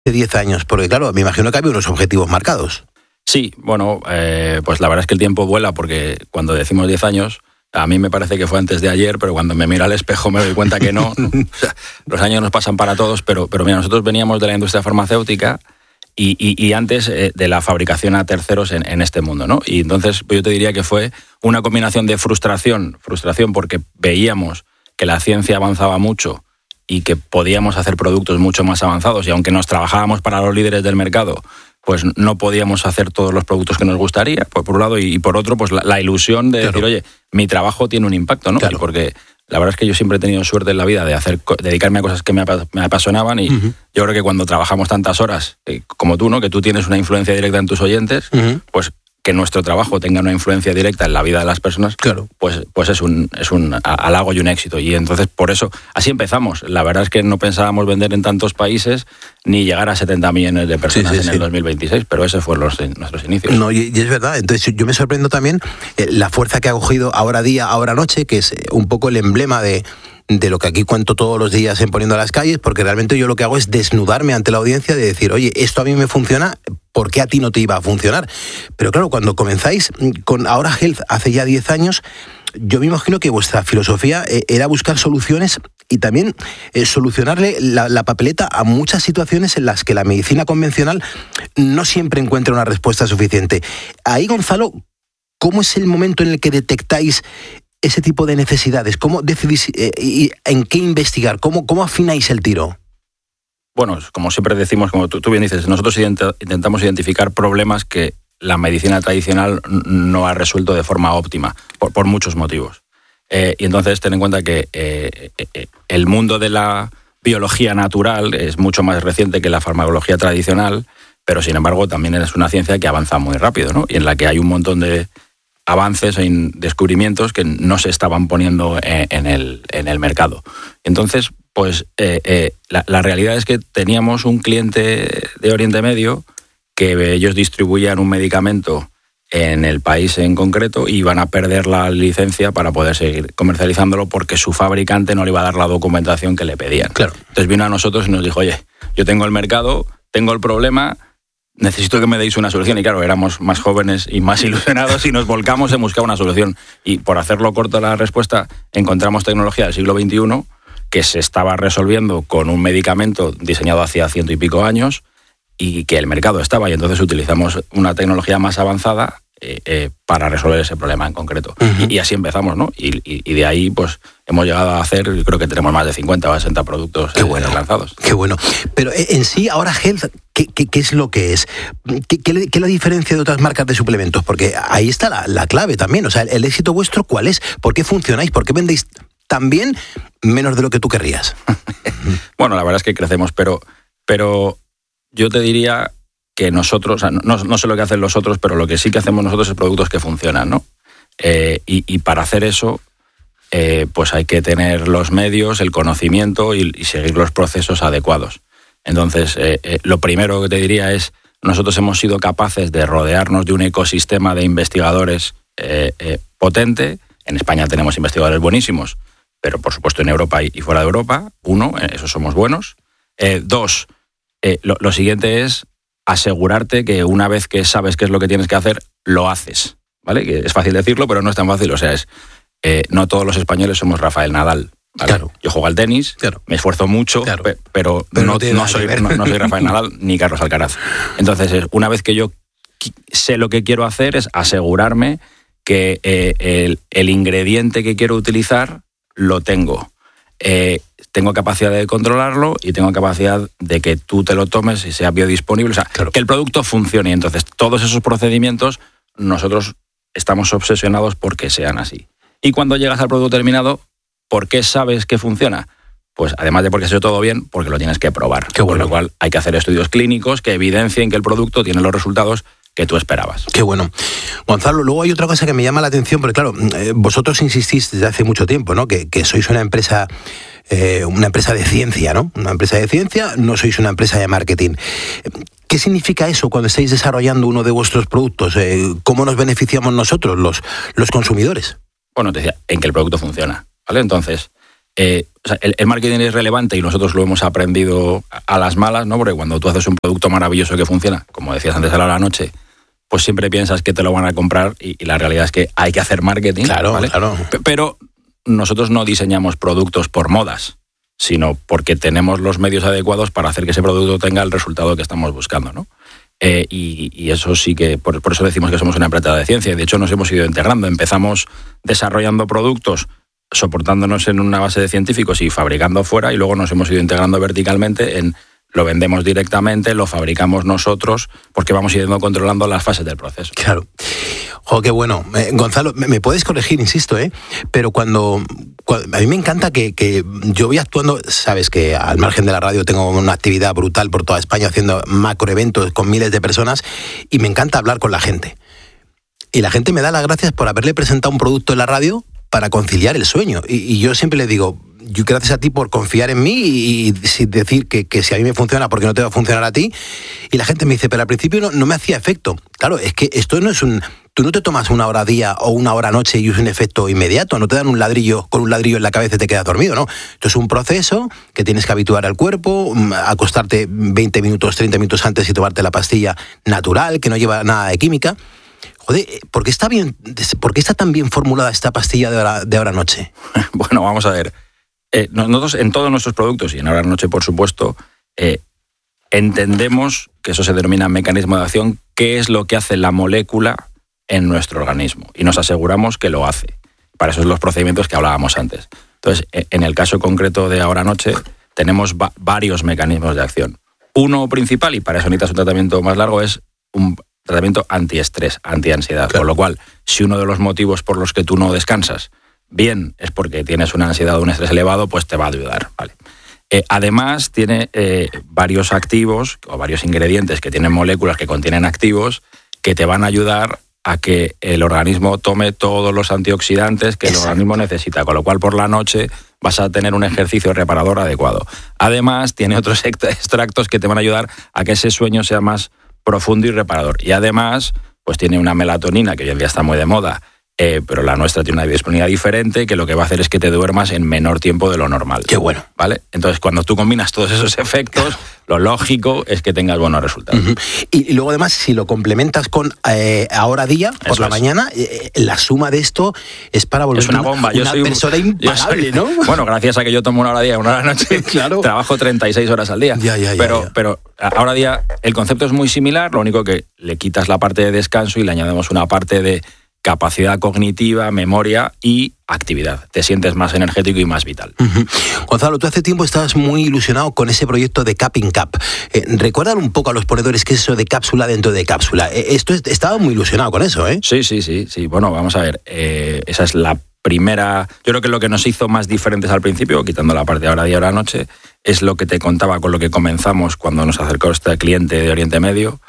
10 años? Porque claro, me imagino que había unos objetivos marcados. Sí, bueno, pues la verdad es que el tiempo vuela, porque cuando decimos 10 años, a mí me parece que fue antes de ayer, pero cuando me miro al espejo me doy cuenta que no. O sea, los años nos pasan para todos, pero mira, nosotros veníamos de la industria farmacéutica y antes de la fabricación a terceros en este mundo, ¿no? Y entonces yo te diría que fue una combinación de frustración porque veíamos que la ciencia avanzaba mucho y que podíamos hacer productos mucho más avanzados, y aunque nos trabajábamos para los líderes del mercado, pues no podíamos hacer todos los productos que nos gustaría, por un lado, y por otro, pues la ilusión de decir, oye, mi trabajo tiene un impacto, ¿no? Claro. Y porque la verdad es que yo siempre he tenido suerte en la vida de dedicarme a cosas que me apasionaban, y yo creo que cuando trabajamos tantas horas, como tú, ¿no? Que tú tienes una influencia directa en tus oyentes, pues que nuestro trabajo tenga una influencia directa en la vida de las personas, claro, pues es un halago y un éxito. Y entonces, por eso, así empezamos. La verdad es que no pensábamos vender en tantos países ni llegar a 70 millones de personas en el 2026, pero esos fueron nuestros inicios. No, y es verdad. Entonces yo me sorprendo también la fuerza que ha cogido Ahora Día, Ahora Noche, que es un poco el emblema de lo que aquí cuento todos los días en Poniendo a las Calles, porque realmente yo lo que hago es desnudarme ante la audiencia de decir, oye, esto a mí me funciona, ¿por qué a ti no te iba a funcionar? Pero claro, cuando comenzáis con Ahora Health hace ya 10 años, yo me imagino que vuestra filosofía era buscar soluciones y también solucionarle la papeleta a muchas situaciones en las que la medicina convencional no siempre encuentra una respuesta suficiente. Ahí, Gonzalo, ¿cómo es el momento en el que detectáis ese tipo de necesidades? ¿Cómo decidís en qué investigar? ¿Cómo afináis el tiro? Bueno, como siempre decimos, como tú bien dices, nosotros intentamos identificar problemas que la medicina tradicional no ha resuelto de forma óptima, por muchos motivos. Y entonces ten en cuenta que el mundo de la biología natural es mucho más reciente que la farmacología tradicional, pero sin embargo también es una ciencia que avanza muy rápido, ¿no? Y en la que hay un montón de avances e descubrimientos que no se estaban poniendo en el mercado. Entonces, pues la realidad es que teníamos un cliente de Oriente Medio que ellos distribuían un medicamento en el país en concreto y iban a perder la licencia para poder seguir comercializándolo porque su fabricante no le iba a dar la documentación que le pedían. Claro. Entonces vino a nosotros y nos dijo, oye, yo tengo el mercado, tengo el problema, necesito que me deis una solución. Y claro, éramos más jóvenes y más ilusionados y nos volcamos en buscar una solución. Y por hacerlo corto la respuesta, encontramos tecnología del siglo XXI que se estaba resolviendo con un medicamento diseñado hacía 100 y pico años y que el mercado estaba. Y entonces utilizamos una tecnología más avanzada para resolver ese problema en concreto. Y así empezamos, ¿no? Y de ahí, pues, hemos llegado a hacer, creo que tenemos más de 50 o 60 productos lanzados. Qué bueno. Pero en sí, Ahora Health, ¿qué es lo que es? ¿Qué la diferencia de otras marcas de suplementos? Porque ahí está la clave también. O sea, el éxito vuestro, ¿cuál es? ¿Por qué funcionáis? ¿Por qué vendéis tan bien menos de lo que tú querrías? Bueno, la verdad es que crecemos, pero yo te diría que nosotros, o sea, no sé lo que hacen los otros, pero lo que sí que hacemos nosotros es productos que funcionan, ¿no? Y para hacer eso, pues hay que tener los medios, el conocimiento y seguir los procesos adecuados. Entonces, lo primero que te diría es, nosotros hemos sido capaces de rodearnos de un ecosistema de investigadores potente. En España tenemos investigadores buenísimos, pero por supuesto en Europa y fuera de Europa. 1, esos somos buenos. 2, lo siguiente es asegurarte que una vez que sabes qué es lo que tienes que hacer, lo haces, ¿vale? Que es fácil decirlo, pero no es tan fácil. O sea, no todos los españoles somos Rafael Nadal, ¿vale? Claro. Yo juego al tenis, claro, me esfuerzo mucho, claro, pero no soy Rafael Nadal ni Carlos Alcaraz. Entonces, una vez que yo sé lo que quiero hacer, es asegurarme que el ingrediente que quiero utilizar lo tengo. Tengo capacidad de controlarlo y tengo capacidad de que tú te lo tomes y sea biodisponible. O sea, claro, que el producto funcione. Y entonces, todos esos procedimientos, nosotros estamos obsesionados porque sean así. Y cuando llegas al producto terminado, ¿por qué sabes que funciona? Pues además de porque se ha hecho todo bien, porque lo tienes que probar. Qué bueno. Con lo cual hay que hacer estudios clínicos que evidencien que el producto tiene los resultados que tú esperabas. Qué bueno. Gonzalo, luego hay otra cosa que me llama la atención, porque claro, vosotros insistís desde hace mucho tiempo, ¿no? Que sois una empresa de ciencia, ¿no? Una empresa de ciencia, no sois una empresa de marketing. ¿Qué significa eso cuando estáis desarrollando uno de vuestros productos? ¿Cómo nos beneficiamos nosotros, los consumidores? Bueno, te decía, en que el producto funciona, ¿vale? Entonces, El marketing es relevante y nosotros lo hemos aprendido a las malas, ¿no? Porque cuando tú haces un producto maravilloso que funciona, como decías antes a la noche, pues siempre piensas que te lo van a comprar y la realidad es que hay que hacer marketing. Claro, ¿vale? claro. Pero nosotros no diseñamos productos por modas, sino porque tenemos los medios adecuados para hacer que ese producto tenga el resultado que estamos buscando, ¿no? Y eso sí que, por eso decimos que somos una empresa de ciencia. De hecho, nos hemos ido integrando. Empezamos desarrollando productos, soportándonos en una base de científicos y fabricando fuera, y luego nos hemos ido integrando verticalmente en lo vendemos directamente, lo fabricamos nosotros, porque vamos yendo controlando las fases del proceso. Claro. Jo, qué bueno. Gonzalo, me puedes corregir, insisto, pero cuando a mí me encanta que yo voy actuando, sabes que al margen de la radio tengo una actividad brutal por toda España haciendo macroeventos con miles de personas y me encanta hablar con la gente. Y la gente me da las gracias por haberle presentado un producto en la radio para conciliar el sueño. Y yo siempre le digo, yo gracias a ti por confiar en mí y decir que si a mí me funciona, ¿por qué no te va a funcionar a ti? Y la gente me dice, pero al principio no me hacía efecto. Claro, es que esto no es tú no te tomas una hora día o una hora noche y es un efecto inmediato, no te dan un ladrillo en la cabeza y te quedas dormido, ¿no? Esto es un proceso que tienes que habituar al cuerpo, acostarte 20 minutos, 30 minutos antes y tomarte la pastilla natural, que no lleva nada de química. Joder, ¿por qué está tan bien formulada esta pastilla de hora noche? Bueno, vamos a ver. Nosotros en todos nuestros productos, y en hora noche, por supuesto, entendemos que eso se denomina mecanismo de acción, qué es lo que hace la molécula en nuestro organismo, y nos aseguramos que lo hace. Para eso son los procedimientos que hablábamos antes. Entonces, en el caso concreto de ahora noche, tenemos varios mecanismos de acción. Uno principal, y para eso necesitas un tratamiento más largo, es un tratamiento antiestrés, antiansiedad. Claro. Con lo cual, si uno de los motivos por los que tú no descansas, bien, es porque tienes una ansiedad o un estrés elevado, pues te va a ayudar, ¿vale? Además, tiene varios activos o varios ingredientes que tienen moléculas que contienen activos que te van a ayudar a que el organismo tome todos los antioxidantes que el organismo necesita, con lo cual por la noche vas a tener un ejercicio reparador adecuado. Además, tiene otros extractos que te van a ayudar a que ese sueño sea más profundo y reparador. Y además, pues tiene una melatonina, que hoy en día está muy de moda, pero la nuestra tiene una disponibilidad diferente, que lo que va a hacer es que te duermas en menor tiempo de lo normal. Qué bueno. ¿Vale? Entonces, cuando tú combinas todos esos efectos, lo lógico es que tengas buenos resultados. Uh-huh. Y luego, además, si lo complementas con ahora día, por la mañana, la suma de esto es para volver una bomba. Una persona impagable, ¿no? Bueno, gracias a que yo tomo una hora día, una hora noche, claro. Trabajo 36 horas al día. Pero ahora día, el concepto es muy similar, lo único que le quitas la parte de descanso y le añadimos una parte de capacidad cognitiva, memoria y actividad. Te sientes más energético y más vital. Uh-huh. Gonzalo, tú hace tiempo estabas muy ilusionado con ese proyecto de Cap in Cap. Recuerdan un poco a los ponedores qué es eso de cápsula dentro de cápsula. Estaba muy ilusionado con eso, ¿eh? Sí. Bueno, vamos a ver. Esa es la primera... Yo creo que lo que nos hizo más diferentes al principio, quitando la parte de ahora día, hora noche, es lo que te contaba con lo que comenzamos cuando nos acercó este cliente de Oriente Medio.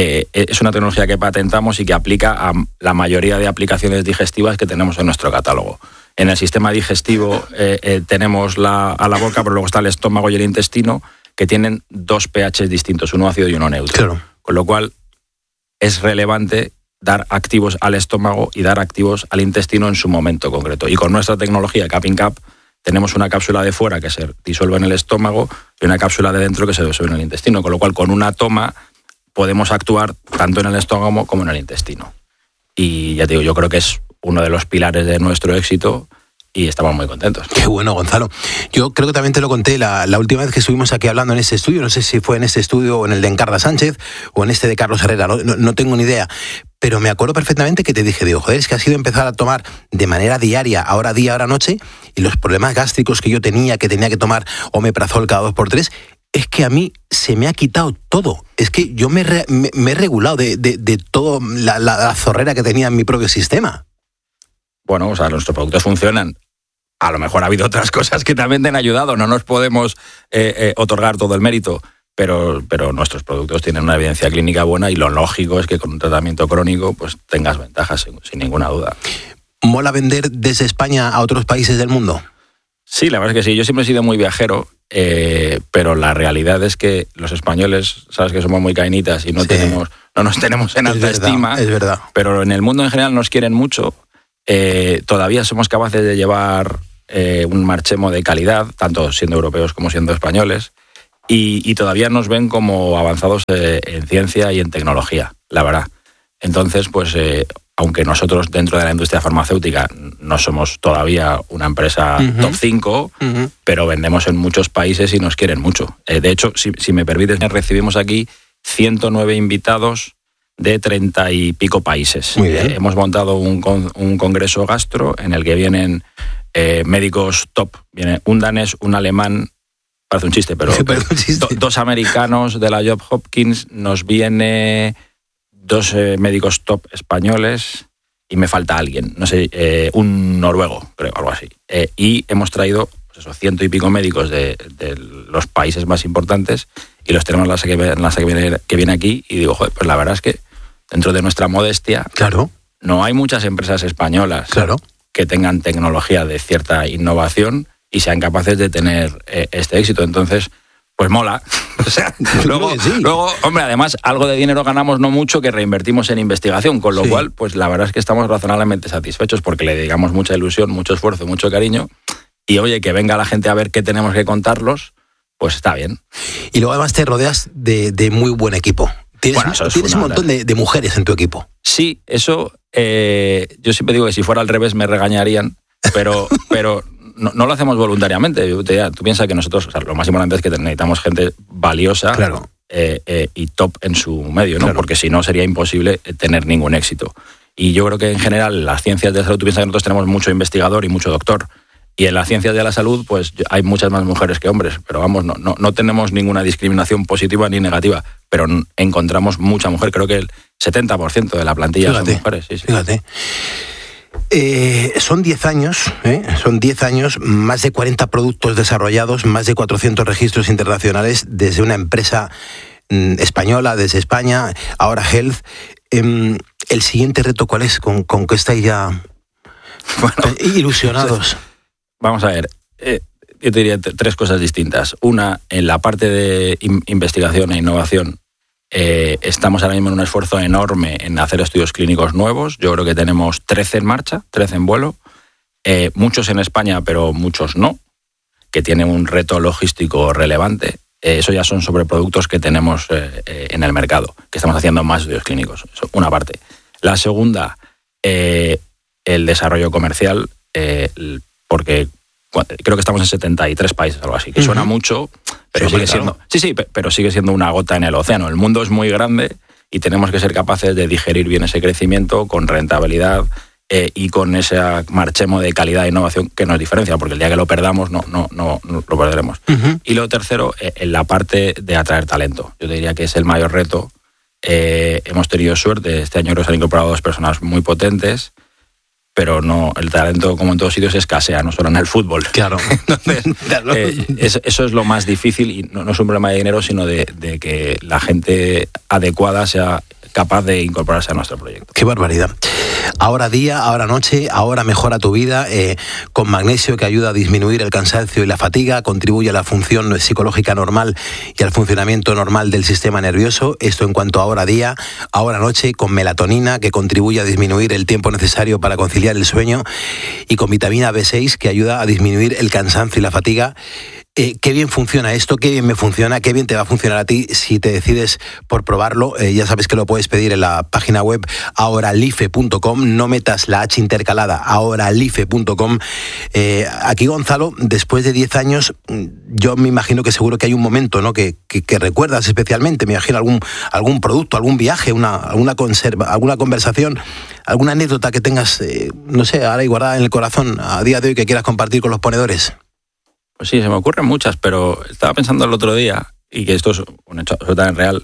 Es una tecnología que patentamos y que aplica a la mayoría de aplicaciones digestivas que tenemos en nuestro catálogo. En el sistema digestivo tenemos a la boca, pero luego está el estómago y el intestino, que tienen dos pHs distintos, uno ácido y uno neutro. Claro. Con lo cual es relevante dar activos al estómago y dar activos al intestino en su momento concreto. Y con nuestra tecnología Cap in Cap tenemos una cápsula de fuera que se disuelve en el estómago y una cápsula de dentro que se disuelve en el intestino. Con lo cual, con una toma podemos actuar tanto en el estómago como en el intestino. Y ya te digo, yo creo que es uno de los pilares de nuestro éxito y estamos muy contentos. Qué bueno, Gonzalo. Yo creo que también te lo conté la última vez que estuvimos aquí hablando en este estudio, no sé si fue en este estudio o en el de Encarna Sánchez o en este de Carlos Herrera, no tengo ni idea, pero me acuerdo perfectamente que te dije, digo, joder, es que ha sido empezar a tomar de manera diaria, ahora día, ahora noche, y los problemas gástricos que yo tenía que tomar omeprazol cada 2x3, es que a mí se me ha quitado todo. Es que yo me he regulado de toda la zorrera que tenía en mi propio sistema. Bueno, o sea, nuestros productos funcionan. A lo mejor ha habido otras cosas que también te han ayudado. No nos podemos otorgar todo el mérito, pero nuestros productos tienen una evidencia clínica buena y lo lógico es que con un tratamiento crónico pues tengas ventajas, sin ninguna duda. ¿Mola vender desde España a otros países del mundo? Sí, la verdad es que sí. Yo siempre he sido muy viajero, pero la realidad es que los españoles, sabes que somos muy cainitas y no nos tenemos en alta estima. Es verdad. Pero en el mundo en general nos quieren mucho. Todavía somos capaces de llevar un marchemo de calidad, tanto siendo europeos como siendo españoles, y todavía nos ven como avanzados en ciencia y en tecnología, la verdad. Entonces, pues, aunque nosotros dentro de la industria farmacéutica no somos todavía una empresa top 5, pero vendemos en muchos países y nos quieren mucho. De hecho, si me permites, recibimos aquí 109 invitados de 30 y pico países. Muy bien. Hemos montado un congreso gastro en el que vienen médicos top. Viene un danés, un alemán, parece un chiste, pero dos americanos de la Johns Hopkins, nos viene 2 médicos top españoles y me falta alguien, no sé, un noruego, creo, algo así. Y hemos traído, pues eso, 100 y pico médicos de los países más importantes y los tenemos en la que viene aquí y digo, joder, pues la verdad es que dentro de nuestra modestia, claro, no hay muchas empresas españolas que tengan tecnología de cierta innovación y sean capaces de tener este éxito. Entonces, pues mola. O sea, luego, hombre, además, algo de dinero ganamos, no mucho, que reinvertimos en investigación, con lo cual, pues la verdad es que estamos razonablemente satisfechos porque le dedicamos mucha ilusión, mucho esfuerzo, mucho cariño. Y oye, que venga la gente a ver qué tenemos que contarlos, pues está bien. Y luego además te rodeas de muy buen equipo. Tienes un montón de mujeres en tu equipo. Sí, eso, yo siempre digo que si fuera al revés me regañarían, pero no lo hacemos voluntariamente. Tú piensas que nosotros, o sea, lo más importante es que necesitamos gente valiosa, claro, y top en su medio, ¿no? Claro. Porque si no sería imposible tener ningún éxito. Y yo creo que en general las ciencias de la salud, tú piensas que nosotros tenemos mucho investigador y mucho doctor. Y en las ciencias de la salud, pues hay muchas más mujeres que hombres, pero vamos, no tenemos ninguna discriminación positiva ni negativa, pero encontramos mucha mujer. Creo que el 70% de la plantilla son mujeres. Sí. Fíjate. Son 10 años, más de 40 productos desarrollados, más de 400 registros internacionales desde una empresa española, desde España, ahora Health. ¿El siguiente reto cuál es? ¿Con qué estáis ya ilusionados? Vamos a ver, yo te diría 3 cosas distintas. Una, en la parte de investigación e innovación, estamos ahora mismo en un esfuerzo enorme en hacer estudios clínicos nuevos. Yo creo que tenemos 13 en marcha, 13 en vuelo, muchos en España, pero muchos no, que tienen un reto logístico relevante. Eso ya son sobre productos que tenemos en el mercado, que estamos haciendo más estudios clínicos. Eso, una parte. La segunda, el desarrollo comercial, porque creo que estamos en 73 países, algo así, que suena mucho, pero sigue siendo, pero sigue siendo una gota en el océano. El mundo es muy grande y tenemos que ser capaces de digerir bien ese crecimiento con rentabilidad y con ese marchemo de calidad e innovación que nos diferencia, porque el día que lo perdamos no lo perderemos. Y lo tercero, en la parte de atraer talento. Yo te diría que es el mayor reto. Hemos tenido suerte, este año se han incorporado 2 personas muy potentes, pero no, el talento, como en todos sitios, escasea, no solo en el fútbol. Claro. Entonces, eso es lo más difícil, y no es un problema de dinero, sino de que la gente adecuada sea capaz de incorporarse a nuestro proyecto. ¡Qué barbaridad! Ahora día, ahora noche, ahora mejora tu vida, con magnesio, que ayuda a disminuir el cansancio y la fatiga, contribuye a la función psicológica normal y al funcionamiento normal del sistema nervioso. Esto en cuanto a ahora día, ahora noche, con melatonina, que contribuye a disminuir el tiempo necesario para conciliar el sueño, y con vitamina B6, que ayuda a disminuir el cansancio y la fatiga. Qué bien funciona esto, qué bien me funciona, qué bien te va a funcionar a ti si te decides por probarlo. Ya sabes que lo puedes pedir en la página web ahoralife.com, no metas la H intercalada, ahoralife.com. Aquí, Gonzalo, después de 10 años, yo me imagino que seguro que hay un momento, ¿no?, que recuerdas especialmente. Me imagino algún producto, algún viaje, alguna conversación, alguna anécdota que tengas, no sé, ahora y guardada en el corazón a día de hoy, que quieras compartir con los ponedores. Pues sí, se me ocurren muchas, pero estaba pensando el otro día, y que esto es un hecho absolutamente real,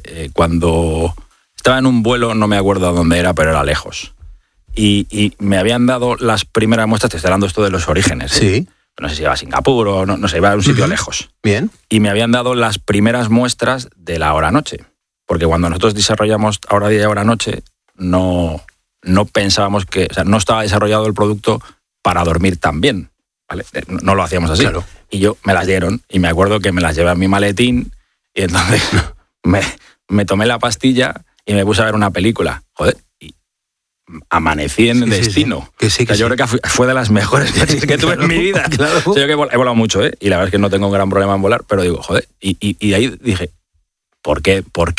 cuando estaba en un vuelo, no me acuerdo a dónde era, pero era lejos. Y me habían dado las primeras muestras, te estoy hablando esto de los orígenes. Sí. No sé si iba a Singapur o no sé, iba a un sitio lejos. Bien. Y me habían dado las primeras muestras de la hora-noche. Porque cuando nosotros desarrollamos hora día y hora noche, no pensábamos que, o sea, no estaba desarrollado el producto para dormir tan bien. ¿Vale? No lo hacíamos así. Claro. Y yo me las dieron, y me acuerdo que me las llevé a mi maletín, y entonces me tomé la pastilla y me puse a ver una película. Joder, y amanecí en destino. Sí. Yo creo que fue de las mejores veces que tuve en mi vida. Claro. O sea, yo que he volado mucho, y la verdad es que no tengo un gran problema en volar, pero digo, joder, y ahí dije, ¿por qué